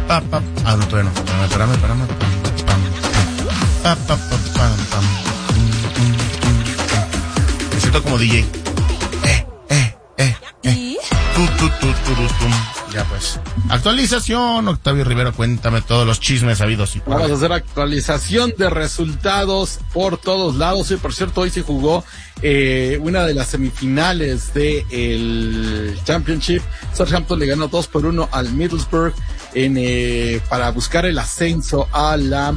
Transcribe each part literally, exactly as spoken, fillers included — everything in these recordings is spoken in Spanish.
Pa, pa. Ah, no, todavía no. Espérame, espérame, espérame. Pam, pa, pa, pa, pam, pam. Me siento como D J. Eh, eh, eh, eh. Tu, tu, tu, tu, tu, tu. Ya pues. Actualización, Octavio Rivera, cuéntame todos los chismes habidos y por Vamos a hacer actualización de resultados por todos lados. Y por cierto, hoy se jugó eh, una de las semifinales de el Championship. Southampton le ganó dos por uno al Middlesbrough en, eh, para buscar el ascenso a la,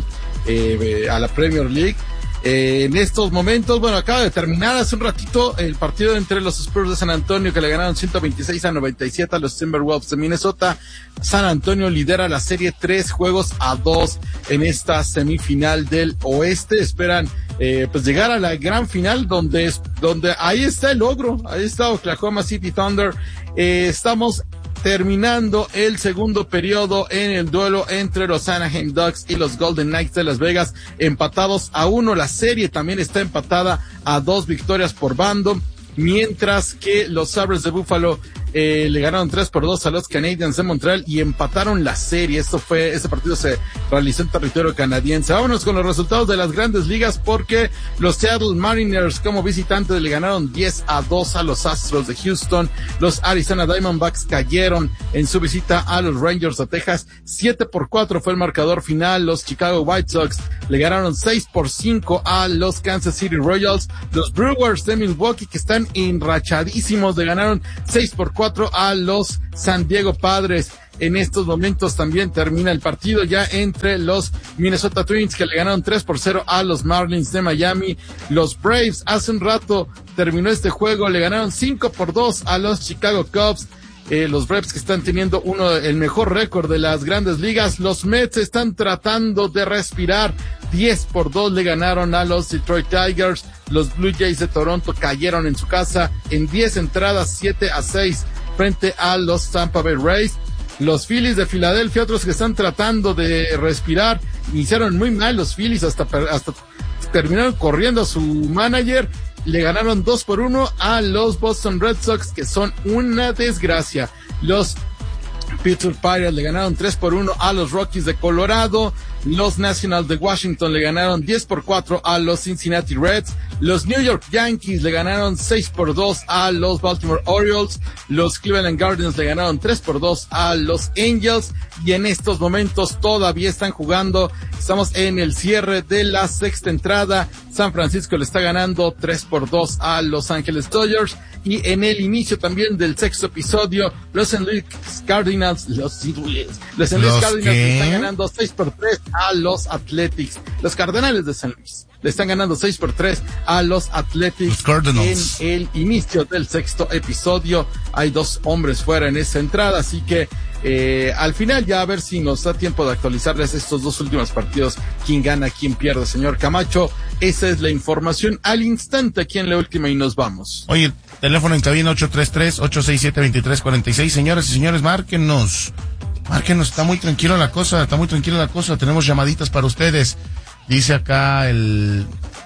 eh, a la Premier League. Eh, en estos momentos, bueno, acaba de terminar hace un ratito el partido entre los Spurs de San Antonio, que le ganaron ciento veintiséis a noventa y siete a los Timberwolves de Minnesota. San Antonio lidera la serie tres juegos a dos en esta semifinal del oeste. Esperan eh, pues llegar a la gran final, donde es, donde ahí está el logro, ahí está Oklahoma City Thunder. Eh, estamos terminando el segundo periodo en el duelo entre los Anaheim Ducks y los Golden Knights de Las Vegas, empatados a uno. La serie también está empatada a dos victorias por bando, mientras que los Sabres de Buffalo eh, le ganaron tres por dos a los Canadiens de Montreal y empataron la serie. Esto fue, este partido se realizó en territorio canadiense. Vámonos con los resultados de las grandes ligas, porque los Seattle Mariners como visitantes le ganaron diez a dos a los Astros de Houston. Los Arizona Diamondbacks cayeron en su visita a los Rangers de Texas. siete por cuatro fue el marcador final. Los Chicago White Sox le ganaron seis por cinco a los Kansas City Royals. Los Brewers de Milwaukee, que están enrachadísimos, le ganaron seis por cuatro a los San Diego Padres. En estos momentos también termina el partido ya entre los Minnesota Twins, que le ganaron tres por cero a los Marlins de Miami. Los Braves, hace un rato terminó este juego, le ganaron cinco por dos a los Chicago Cubs. Eh, los Braves, que están teniendo uno el mejor récord de las grandes ligas. Los Mets están tratando de respirar. diez por dos le ganaron a los Detroit Tigers. Los Blue Jays de Toronto cayeron en su casa en diez entradas, siete a seis frente a los Tampa Bay Rays. Los Phillies de Filadelfia, otros que están tratando de respirar, iniciaron muy mal los Phillies, hasta, hasta terminaron corriendo a su manager. Le ganaron dos por uno a los Boston Red Sox, que son una desgracia. Los Pittsburgh Pirates le ganaron tres por uno a los Rockies de Colorado. Los Nationals de Washington le ganaron diez por cuatro a los Cincinnati Reds. Los New York Yankees le ganaron seis por dos a los Baltimore Orioles. Los Cleveland Guardians le ganaron tres por dos a los Angels. Y en estos momentos todavía están jugando. Estamos en el cierre de la sexta entrada. San Francisco le está ganando tres por dos a Los Angeles Dodgers. Y en el inicio también del sexto episodio, los Saint Louis Cardinals, los Saint Louis, los Saint Louis Cardinals le están ganando seis por tres a los Athletics. Los Cardenales de San Luis le están ganando seis por tres a los Athletics. Los en el inicio del sexto episodio. Hay dos hombres fuera en esa entrada, así que eh, al final ya a ver si nos da tiempo de actualizarles estos dos últimos partidos, quién gana, quién pierde, señor Camacho. Esa es la información al instante aquí en la última y nos vamos. Oye, teléfono en cabina ocho tres tres, ocho seis siete, dos tres cuatro seis. Señoras y señores, márquenos. Márquenos, está muy tranquila la cosa, está muy tranquila la cosa. Tenemos llamaditas para ustedes. Dice acá el...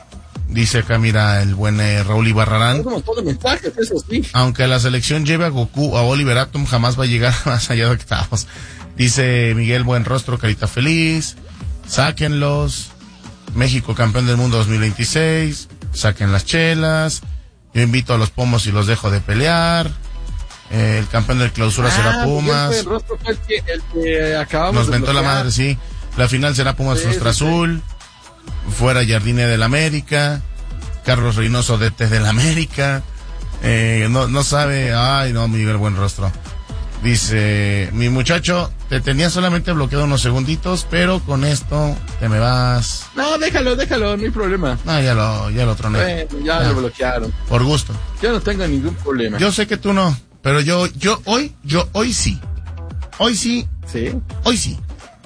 Dice acá, mira, el buen eh, Raúl Ibarrarán. Mensajes, eso sí. Aunque la selección lleve a Goku o a Oliver Atom, jamás va a llegar más allá de octavos. Dice Miguel Buenrostro, carita feliz. Sáquenlos. México campeón del mundo dos mil veintiséis. Saquen las chelas. Yo invito a los pomos y los dejo de pelear. Eh, el campeón del clausura ah, será Pumas. Miguel Buenrostro fue el que, el que acabamos Nos de mentó la madre, sí. La final será Pumas sí, Frustra sí, Azul. Sí. Fuera Jardine del América, Carlos Reynoso D T del América, eh, no, no sabe, ay no, Miguel Buenrostro. Dice, mi muchacho, te tenía solamente bloqueado unos segunditos, pero con esto te me vas. No, déjalo, déjalo, no hay problema. No, ya lo, ya lo troné. Bueno, ya, ya lo bloquearon. Por gusto. Yo no tengo ningún problema. Yo sé que tú no, pero yo, yo hoy, yo hoy sí. Hoy sí. Sí. Hoy sí.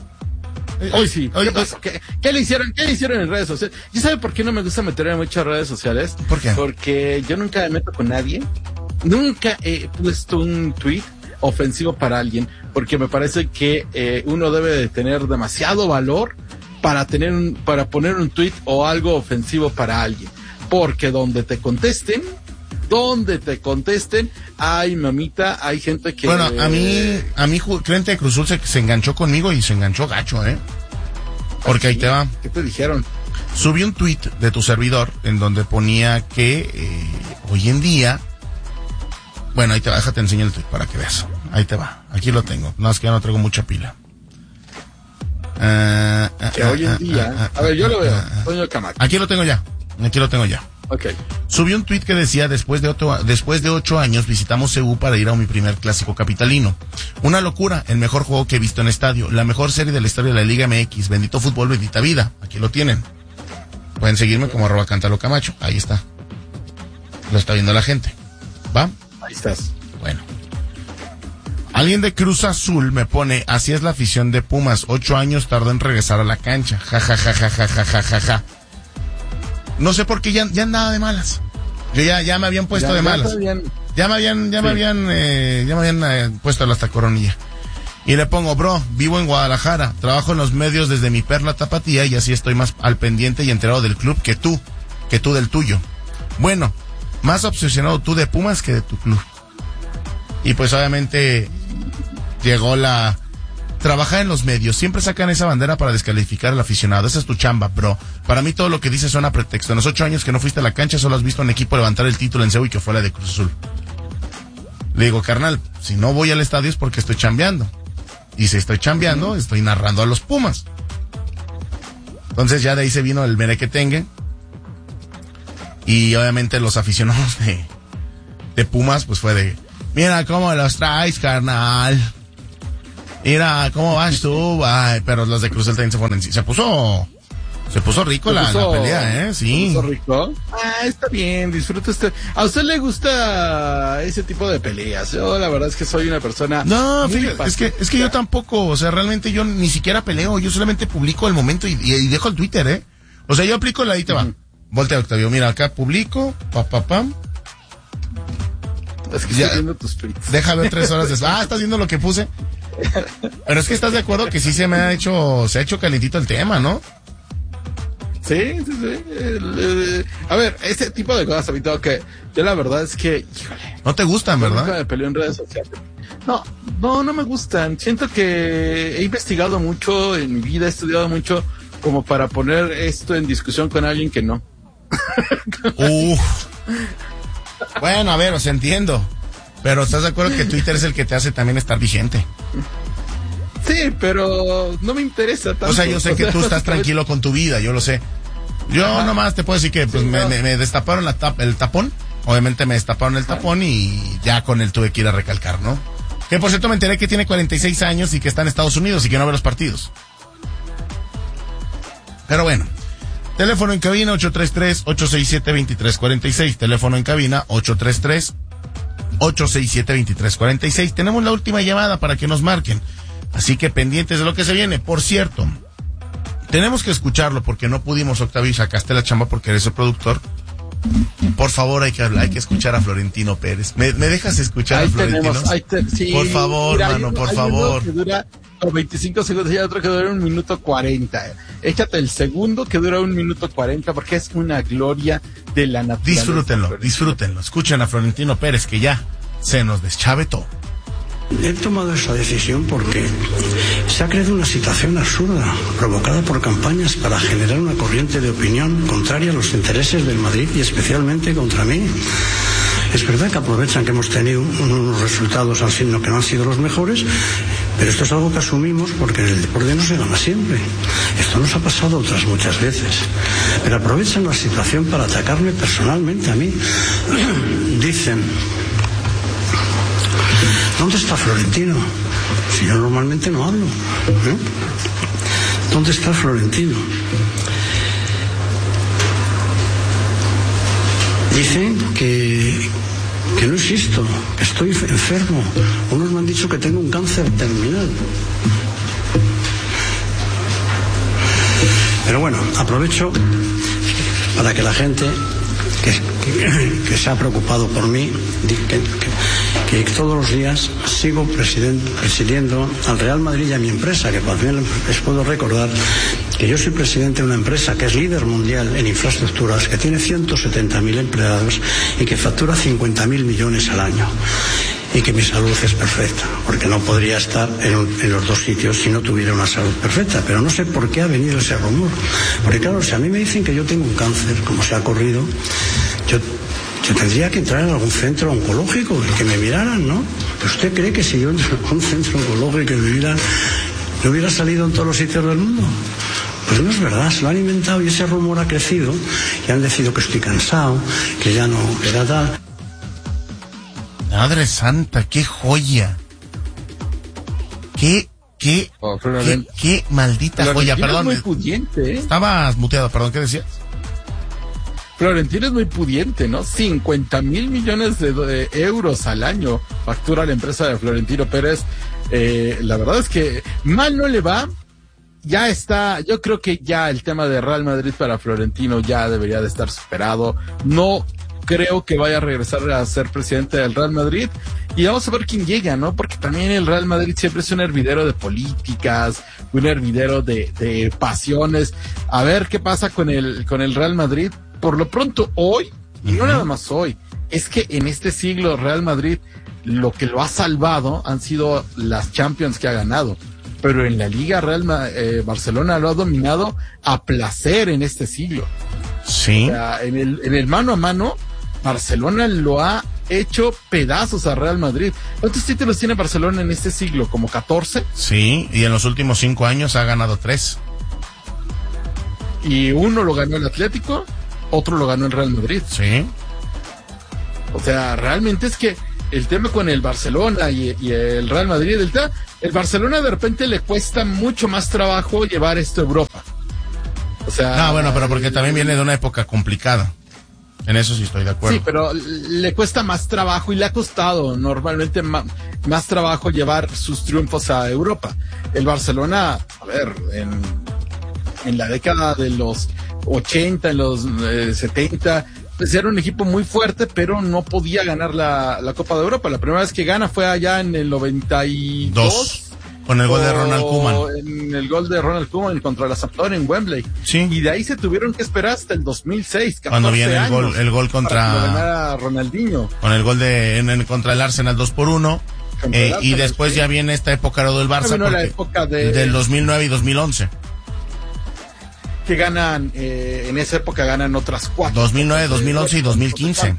Hoy sí. ¿Qué, Oye, pasó? ¿Qué, ¿Qué le hicieron? ¿Qué le hicieron en redes sociales? ¿Ya sabe por qué no me gusta meterme en muchas redes sociales? ¿Por qué? Porque yo nunca me meto con nadie. Nunca he puesto un tweet ofensivo para alguien, porque me parece que eh, uno debe de tener demasiado valor para tener un, para poner un tweet o algo ofensivo para alguien. Porque donde te contesten, donde te contesten, ay mamita, hay gente que... Bueno, a mí, a mí cliente de Cruz Azul se, se enganchó conmigo y se enganchó gacho, ¿eh? Porque ahí te va. ¿Qué te dijeron? Subí un tweet de tu servidor en donde ponía que eh, hoy en día... Bueno, ahí te va, déjate enseñar el tweet para que veas. Ahí te va, aquí lo tengo. No, es que ya no traigo mucha pila. Uh, uh, que hoy en día... Uh, uh, a ver, yo lo veo. Uh, uh, Toño Camacho. Aquí lo tengo ya. Aquí lo tengo ya. Okay. Subí un tuit que decía, después de, otro, después de ocho años visitamos C U para ir a mi primer clásico capitalino. Una locura, el mejor juego que he visto en estadio, la mejor serie de la historia de la Liga M X, bendito fútbol, bendita vida. Aquí lo tienen. Pueden seguirme como arroba Cántalo Camacho, ahí está. Lo está viendo la gente. ¿Va? Ahí estás. Bueno. Alguien de Cruz Azul me pone, así es la afición de Pumas, ocho años tardó en regresar a la cancha. Ja, ja, ja, ja, ja, ja, ja, ja, ja. No sé por qué ya, ya andaba de malas. Yo ya, ya me habían puesto ya, de malas. Ya me habían, ya sí. me habían, eh, ya me habían eh, puesto hasta coronilla. Y le pongo, bro, vivo en Guadalajara, trabajo en los medios desde mi perla tapatía y así estoy más al pendiente y enterado del club que tú, que tú del tuyo. Bueno, más obsesionado tú de Pumas que de tu club. Y pues obviamente llegó la... Trabajar en los medios, siempre sacan esa bandera para descalificar al aficionado, esa es tu chamba, bro. Para mí todo lo que dices suena pretexto. En los ocho años que no fuiste a la cancha solo has visto a un equipo levantar el título en C E U y que fue la de Cruz Azul. Le digo, carnal, si no voy al estadio es porque estoy chambeando. Y si estoy chambeando, estoy narrando a los Pumas. Entonces ya de ahí se vino el merequetengue. Y obviamente los aficionados de, de Pumas, pues fue de, mira cómo los traes, carnal. Mira, ¿cómo vas tú? Ay, pero los de Cruz Azul también se fueron en sí. Se puso, se puso rico la, puso, la pelea, ¿eh? Sí. ¿Se puso rico? Ah, está bien, disfruta usted. ¿A usted le gusta ese tipo de peleas? Yo la verdad es que soy una persona... No, fíjate, es que, es que yo tampoco, o sea, realmente yo ni siquiera peleo, yo solamente publico el momento y, y, y dejo el Twitter, ¿eh? O sea, yo aplico la, ahí te va. Uh-huh. Voltea, Octavio, mira, acá publico, pa, pa, pam. Es que ya, estoy viendo tus tweets. Deja ver tres horas después. Ah, ¿estás viendo lo que puse? Pero es que estás de acuerdo que sí se me ha hecho, se ha hecho calentito el tema, ¿no? Sí, sí, sí. El, el, a ver, ese tipo de cosas, habitado que yo la verdad es que, híjole. No te gustan, ¿verdad? Nunca me peleo en redes sociales. No, no, no me gustan. Siento que he investigado mucho en mi vida, he estudiado mucho como para poner esto en discusión con alguien que no. Uf. Bueno, a ver, os entiendo. Pero ¿estás de acuerdo que Twitter es el que te hace también estar vigente? Sí, pero no me interesa tanto. O sea, yo sé o que sea, tú estás tranquilo con tu vida, yo lo sé. Yo Ajá. nomás te puedo decir que pues, sí, me, no. me, me destaparon la tap, el tapón. Obviamente me destaparon el tapón y ya con él tuve que ir a recalcar, ¿no? Que por cierto me enteré que tiene cuarenta y seis años y que está en Estados Unidos y que no ve los partidos. Pero bueno. Teléfono en cabina ocho tres tres, ocho seis siete, dos tres cuatro seis. Teléfono en cabina ocho tres tres, ocho seis siete, dos tres cuatro seis. Tenemos la última llamada para que nos marquen. Así que pendientes de lo que se viene. Por cierto, tenemos que escucharlo porque no pudimos, Octavio, sacaste la chamba porque eres el productor. Por favor, hay que hablar, hay que escuchar a Florentino Pérez. ¿Me, me dejas escuchar ahí a Florentino? Tenemos, ahí te, sí, por favor, mira, mano, uno, por favor. Que dura veinticinco segundos y hay otro que dura un minuto cuarenta. Échate el segundo que dura un minuto cuarenta porque es una gloria de la naturaleza. Disfrútenlo, disfrútenlo. Escuchen a Florentino Pérez que ya se nos deschavetó. He tomado esa decisión porque se ha creado una situación absurda, provocada por campañas para generar una corriente de opinión contraria a los intereses del Madrid y especialmente contra mí. Es verdad que aprovechan que hemos tenido unos resultados así, no, que no han sido los mejores, pero esto es algo que asumimos porque en el deporte no se gana siempre. Esto nos ha pasado otras muchas veces. Pero aprovechan la situación para atacarme personalmente a mí. Dicen... ¿Dónde está Florentino? Si yo normalmente no hablo. ¿eh? ¿Dónde está Florentino? Dicen que, que no existo, que estoy enfermo. Unos me han dicho que tengo un cáncer terminal. Pero bueno, aprovecho para que la gente que, que, que se ha preocupado por mí, que, que, que todos los días sigo presidiendo al Real Madrid y a mi empresa, que también les puedo recordar que yo soy presidente de una empresa que es líder mundial en infraestructuras, que tiene ciento setenta mil empleados y que factura cincuenta mil millones al año. Y que mi salud es perfecta, porque no podría estar en, un, en los dos sitios si no tuviera una salud perfecta. Pero no sé por qué ha venido ese rumor. Porque claro, si a mí me dicen que yo tengo un cáncer, como se ha corrido, yo, yo tendría que entrar en algún centro oncológico y que me miraran, ¿no? ¿Pero usted cree que si yo entro en un centro oncológico y que me miran, no hubiera salido en todos los sitios del mundo? Pues no es verdad, se lo han inventado y ese rumor ha crecido y han decidido que estoy cansado, que ya no, que da tal. Madre santa, qué joya. Qué, qué, oh, qué, qué maldita Florentino joya, perdón. Es muy pudiente, ¿eh? Estabas muteado, perdón, ¿qué decías? Florentino es muy pudiente, ¿no? cincuenta mil millones de, de euros al año factura la empresa de Florentino Pérez. Eh, la verdad es que mal no le va. Ya está, yo creo que ya el tema de Real Madrid para Florentino ya debería de estar superado. No creo que vaya a regresar a ser presidente del Real Madrid y vamos a ver quién llega, ¿no? Porque también el Real Madrid siempre es un hervidero de políticas, un hervidero de, de pasiones. A ver qué pasa con el, con el Real Madrid. Por lo pronto, hoy, y no nada más hoy, es que en este siglo Real Madrid lo que lo ha salvado han sido las Champions que ha ganado. Pero en la Liga Real eh, Barcelona lo ha dominado a placer en este siglo. Sí. O sea, en el, en el mano a mano, Barcelona lo ha hecho pedazos a Real Madrid. ¿Cuántos títulos tiene Barcelona en este siglo? ¿Como catorce? Sí, y en los últimos cinco años ha ganado tres. Y uno lo ganó el Atlético, otro lo ganó el Real Madrid. Sí. O sea, realmente es que el tema con el Barcelona y, y el Real Madrid, el, el Barcelona de repente le cuesta mucho más trabajo llevar esto a Europa. O sea, ah, bueno, pero porque también viene de una época complicada. En eso sí estoy de acuerdo. Sí, pero le cuesta más trabajo y le ha costado normalmente más, más trabajo llevar sus triunfos a Europa. El Barcelona, a ver, en, en la década de los ochenta, en los eh, setenta, pues era un equipo muy fuerte, pero no podía ganar la, la Copa de Europa. La primera vez que gana fue allá en el noventa y dos. Dos. Con el gol de Ronald Koeman. En el gol de Ronald Koeman contra la Sampdoria en Wembley. Sí. Y de ahí se tuvieron que esperar hasta el dos mil seis. Cuando viene el gol, el gol contra a Ronaldinho. Con el gol de en, en, contra el Arsenal dos por uno. Eh, y después ya viene esta época del Barça. Bueno, la época de, del dos mil nueve y dos mil once. Que ganan, eh, en esa época ganan otras cuatro. dos mil nueve, dos mil once y dos mil quince.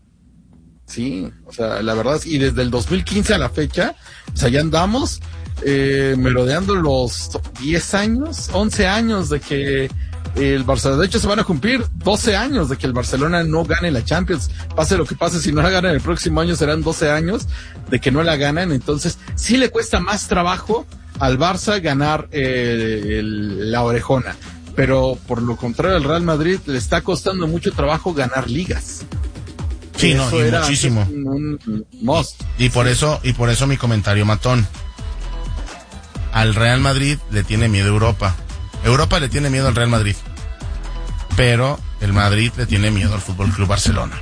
Sí, o sea, la verdad, y desde el dos mil quince a la fecha, o sea, ya andamos eh, merodeando los diez años, once años de que el Barcelona, de hecho se van a cumplir doce años de que el Barcelona no gane la Champions. Pase lo que pase, si no la ganan el próximo año serán doce años de que no la ganan. Entonces sí le cuesta más trabajo al Barça ganar eh, el, la orejona, pero por lo contrario al Real Madrid le está costando mucho trabajo ganar ligas. Sí, no, y muchísimo. Un, un must. Y, y por eso, y por eso mi comentario matón. Al Real Madrid le tiene miedo Europa. Europa le tiene miedo al Real Madrid. Pero el Madrid le tiene miedo al Fútbol Club Barcelona.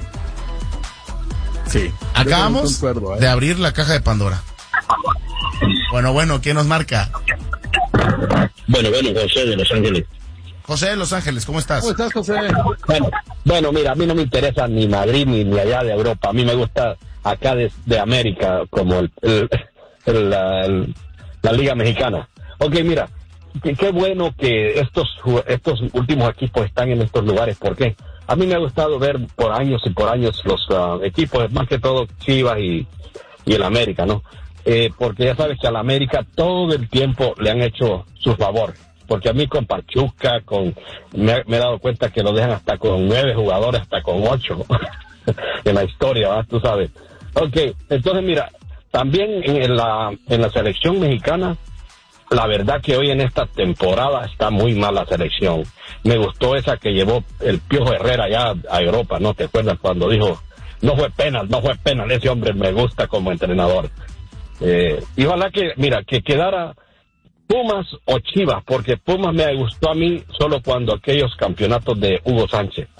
Sí. Acabamos concuerdo, ¿eh? de abrir la caja de Pandora. Bueno, bueno, ¿quién nos marca? Bueno, bueno, José de Los Ángeles. José de Los Ángeles, ¿cómo estás? ¿Cómo estás, José? Bueno, bueno, mira, a mí no me interesa ni Madrid ni, ni allá de Europa. A mí me gusta acá de, de América, como el, el, el, la, el, la Liga Mexicana. Ok, mira, qué, qué bueno que estos estos últimos equipos están en estos lugares. ¿Por qué? A mí me ha gustado ver por años y por años los uh, equipos, más que todo Chivas y, y el América, ¿no? Eh, porque ya sabes que a la América todo el tiempo le han hecho su favor. Porque a mí con Pachuca, con me, me he dado cuenta que lo dejan hasta con nueve jugadores, hasta con ocho en la historia, ¿verdad? Tú sabes. Ok, entonces mira, también en la en la selección mexicana, la verdad que hoy en esta temporada está muy mal la selección. Me gustó esa que llevó el Piojo Herrera allá a Europa, ¿no? ¿Te acuerdas cuando dijo, no fue penal, no fue penal, ese hombre me gusta como entrenador? Eh, y ojalá que, mira, que quedara Pumas o Chivas, porque Pumas me gustó a mí solo cuando aquellos campeonatos de Hugo Sánchez.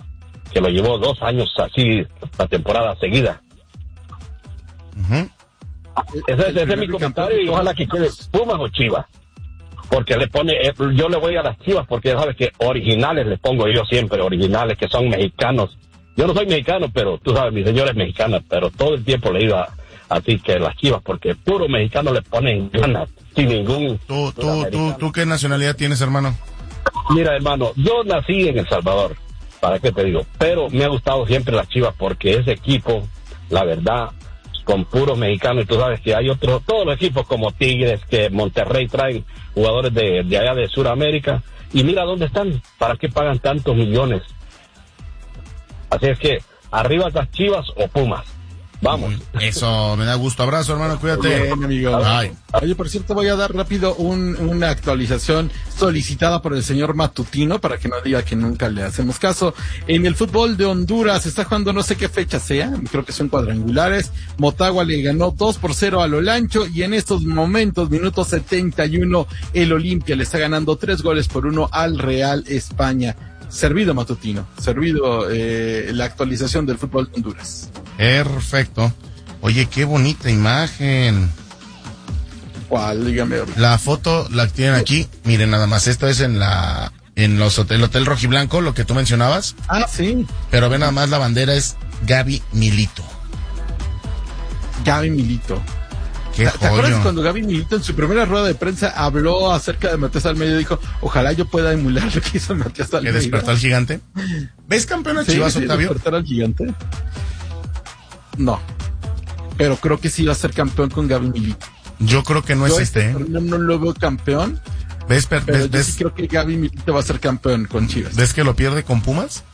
que lo llevó dos años así, la temporada seguida. Uh-huh. Ese, ese es mi comentario y ojalá que quede Pumas o Chivas. Porque le pone, eh, yo le voy a las Chivas porque ya sabes que originales les pongo yo siempre, originales que son mexicanos. Yo no soy mexicano, pero tú sabes, mi señora es mexicana, pero todo el tiempo le iba así que las Chivas porque puro mexicano le ponen ganas, sin ningún... ¿Tú, tú, tú, tú qué nacionalidad tienes, hermano? Mira, hermano, yo nací en El Salvador, ¿para qué te digo? Pero me ha gustado siempre las Chivas porque ese equipo, la verdad, con puros mexicanos, y tú sabes que hay otros, todos los equipos como Tigres, que Monterrey traen jugadores de, de allá de Sudamérica, y mira dónde están, ¿para qué pagan tantos millones? Así es que, arriba las Chivas o Pumas. Vamos. Eso, me da gusto. Abrazo, hermano, cuídate. Bien, amigo. Ay. Oye, por cierto, voy a dar rápido un, una actualización solicitada por el señor Matutino, para que no diga que nunca le hacemos caso. En el fútbol de Honduras se está jugando no sé qué fecha sea, creo que son cuadrangulares. Motagua le ganó dos por cero a Olancho, y en estos momentos, minuto setenta y uno, el Olimpia le está ganando tres goles por uno al Real España. Servido, Matutino, servido eh, la actualización del fútbol de Honduras. Perfecto. Oye, qué bonita imagen. ¿Cuál? Dígame. La foto la tienen aquí. Miren, nada más. Esto es en la en los hotel, el Hotel Rojiblanco, lo que tú mencionabas. Ah, sí. Pero ve nada más, la bandera es Gaby Milito. Gaby Milito. Qué ¿Te acuerdas joyo. cuando Gaby Milito en su primera rueda de prensa habló acerca de Matías Almeida y dijo, ojalá yo pueda emular lo que hizo Matías ¿Que Almeida? despertó al gigante? ¿Ves campeón a Sí, Chivas, sí, Octavio? despertar al gigante. No. Pero creo que sí va a ser campeón con Gaby Milito. Yo creo que no Yo es este, ¿eh? No, no lo veo campeón, ¿Ves, per- pero ves, yo ves, sí creo que Gaby Milito va a ser campeón con Chivas. ¿ves que lo pierde con Pumas?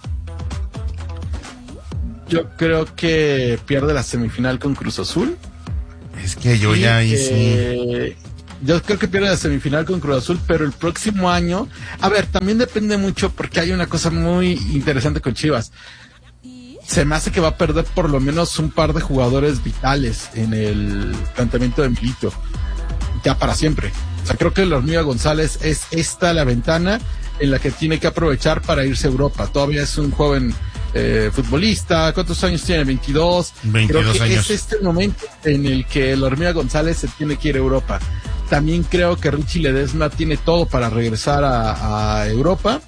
Yo creo que pierde la semifinal con Cruz Azul. Es que yo Y, ya ahí sí. eh, Yo creo que pierde la semifinal con Cruz Azul, pero el próximo año, a ver, también depende mucho porque hay una cosa muy interesante con Chivas. Se me hace que va a perder por lo menos un par de jugadores vitales en el planteamiento de Milito, ya para siempre. O sea, creo que el Hormiga González es esta la ventana en la que tiene que aprovechar para irse a Europa. Todavía es un joven eh, futbolista. ¿Cuántos años tiene? veintidós. veintidós Creo que años. es este el momento en el que el Hormiga González se tiene que ir a Europa. También creo que Richie Ledesma tiene todo para regresar a, a Europa.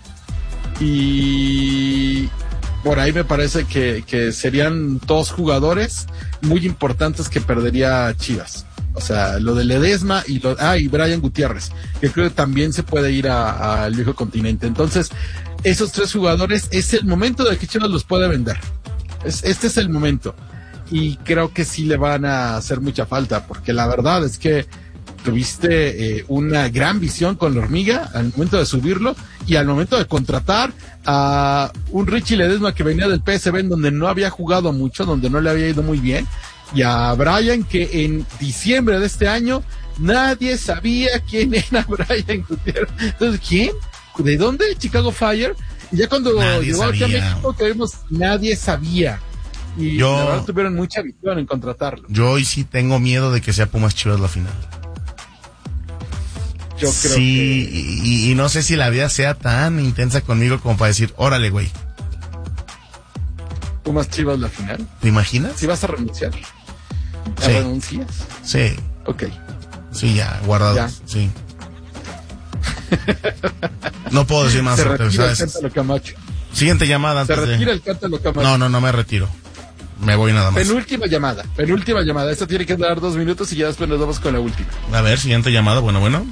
Y por ahí me parece que, que serían dos jugadores muy importantes que perdería Chivas. O sea, lo de Ledesma y lo, ah, y Brian Gutiérrez, que creo que también se puede ir al viejo continente. Entonces, esos tres jugadores es el momento de que Chivas los puede vender. Es, este es el momento. Y creo que sí le van a hacer mucha falta, porque la verdad es que tuviste eh, una gran visión con la Hormiga al momento de subirlo y al momento de contratar a un Richie Ledesma que venía del P S V, en donde no había jugado mucho, donde no le había ido muy bien, y a Brian, que en diciembre de este año nadie sabía quién era Brian Gutiérrez. Entonces, ¿quién? ¿De dónde? Chicago Fire. Y ya cuando Nadie llegó aquí a sabía. México, que vimos, nadie sabía. Y Yo- la verdad tuvieron mucha visión en contratarlo. Yo hoy sí tengo miedo de que sea Pumas Chivas la final. Yo creo sí, que... y, y no sé si la vida sea tan intensa conmigo como para decir, órale, güey. Pumas Chivas la final. ¿Te imaginas? ¿Sí vas a renunciar? ¿Ya Sí. renuncias? Sí, Ok. sí, ya, guardado. Ya. Sí. No puedo decir más. Se Octavio, retira el ¿sabes? Cántalo Camacho. Siguiente llamada Se antes de... retira el Cántalo Camacho. No, no, no me retiro. Me voy nada más. Penúltima llamada. Penúltima llamada. Esta tiene que dar dos minutos y ya después nos vamos con la última. A ver, siguiente llamada. Bueno, bueno.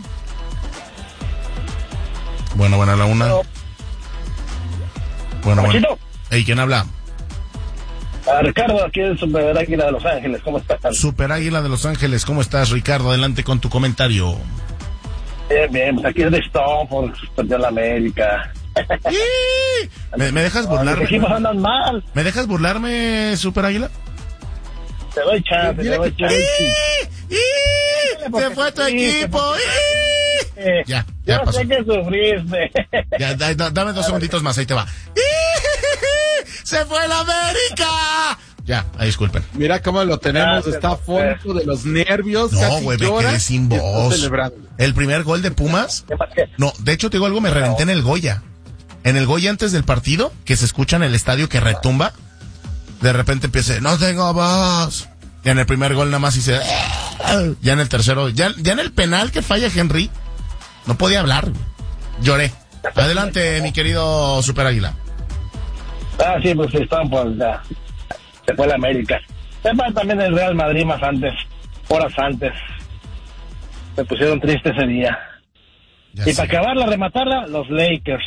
Bueno, bueno, la una. Bueno. Bueno, bueno. Machito. Ey, ¿quién habla? Ah, Ricardo, aquí en Super Águila de Los Ángeles, ¿cómo estás? Super Águila de Los Ángeles. ¿Cómo estás, Ricardo? Adelante con tu comentario. Bien, bien, pues aquí es de Stockton, perdió la América. ¡Ih! ¿Me, me dejas Los burlarme? equipos andan mal, ¿Me dejas burlarme, Super Águila? te doy chance, te Dile doy que- chance. ¡Ih! ¡Ih! ¡Se fue tu equipo! ¡Ih! Eh, Ya, ya yo pasó. sé que sufriste. Ya, da- da- dame dos segunditos más, ahí te va. ¡Ih! ¡Se fue la América! Ya, ahí disculpen. Mira cómo lo tenemos. Gracias, Está afónico de los nervios. No, casi güey, me llora quedé sin y está voz. celebrando. El primer gol de Pumas. ¿Qué pasa? ¿Qué? No, de hecho te digo algo, me reventé en el Goya. En el gol antes del partido, que se escucha en el estadio que retumba, de repente empieza, no tengo voz. Y en el primer gol nada más dice, ya en el tercero, ya, ya en el penal que falla Henry, no podía hablar. Lloré. Adelante, mi querido Super Águila. Ah, sí, pues están por ya. Se fue la América. Se fue también el Real Madrid más antes, horas antes. Se pusieron tristes ese día. Ya y sé. Para acabarla, rematarla, los Lakers.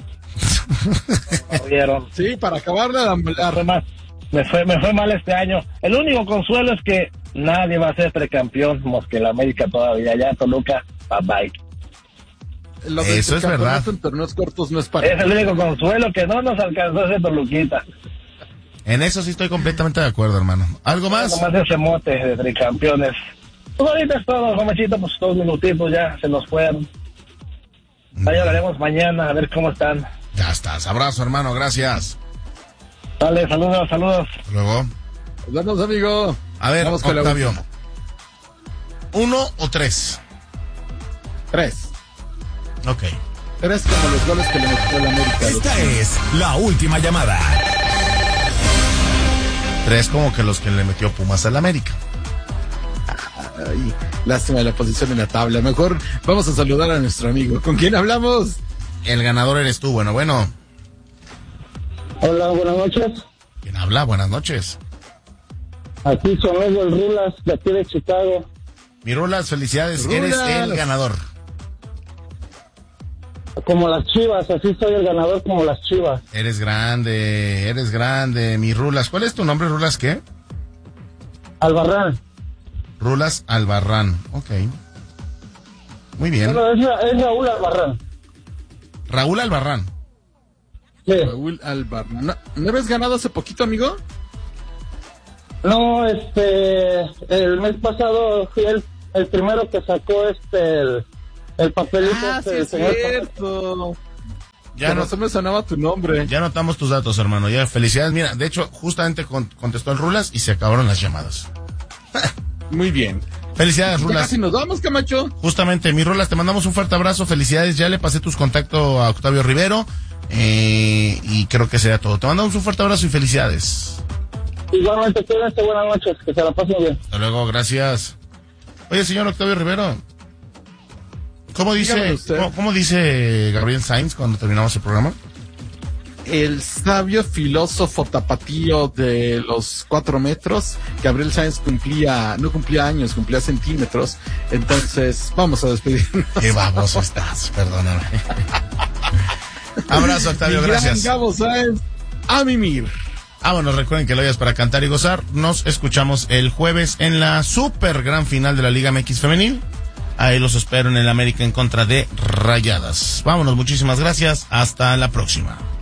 ¿Vieron? Sí, para acabarla, la, la remata. Me fue, me fue mal este año. El único consuelo es que nadie va a ser precampeón, más que el América todavía. Ya Toluca, bye bye. Lo de Eso es verdad. En torneos cortos no es para. Es el único consuelo que no nos alcanzó ese Toluquita. En eso sí estoy completamente de acuerdo, hermano. ¿Algo más? Nomás ese mote de tricampeones. Pues ahorita es todo, Jomechito, pues dos minutitos ya se nos fueron. Ahí hablaremos mañana, a ver cómo están. Ya estás. Abrazo, hermano, gracias. Dale, saludos, saludos. Hasta luego. Vamos, amigo. A ver, vamos con Octavio. ¿Uno o tres? Tres. Ok. Tres como los goles que le metió el América. Esta es la última llamada. Tres como que los que le metió Pumas al América. Ay, lástima de la posición en la tabla. Mejor vamos a saludar a nuestro amigo. ¿Con quién hablamos? El ganador eres tú. Bueno, bueno. Hola, buenas noches. ¿Quién habla? Buenas noches. Aquí son los del Rulas, de aquí de Chicago. Mi Rulas, felicidades. Rulas. Eres el ganador. Como las Chivas, así soy el ganador como las Chivas. Eres grande, eres grande. Mi Rulas, ¿cuál es tu nombre, Rulas, qué? Albarrán. Rulas Albarrán, ok. Muy bien. Bueno, es, Ra- es Raúl Albarrán. Raúl Albarrán. Sí. Raúl Albarrán. ¿No, ¿no habías ganado hace poquito, amigo? No, este, el mes pasado fui el, el primero que sacó este, el, el papelito. Ah, este, sí, el es señor cierto. Ya Ya no, no me sonaba tu nombre. ya notamos tus datos, hermano. Ya, felicidades. Mira, de hecho, justamente con- contestó el Rulas y se acabaron las llamadas. Muy bien. Felicidades, Ya Rulas. casi nos vamos, Camacho. Justamente, mi Rulas, te mandamos un fuerte abrazo. Felicidades, ya le pasé tus contactos a Octavio Rivero. Eh, y creo que sería todo. Te mandamos un fuerte abrazo y felicidades. Igualmente, cuídense, buenas noches, que se la pasen bien. Hasta luego, gracias. Oye, señor Octavio Rivero, ¿cómo Dígame dice, usted. ¿cómo, cómo dice Gabriel Sainz cuando terminamos el programa? El sabio filósofo tapatío de los cuatro metros, Gabriel Sainz cumplía, no cumplía años, cumplía centímetros. Entonces, vamos a despedirnos. Qué baboso estás, perdóname. Abrazo, Octavio, Mi gran gracias. Gabo Sainz, a mimir. Ah, bueno, recuerden que lo hayas para cantar y gozar. Nos escuchamos el jueves en la super gran final de la Liga M X Femenil. Ahí los espero en el América en contra de Rayadas. Vámonos, muchísimas gracias. Hasta la próxima.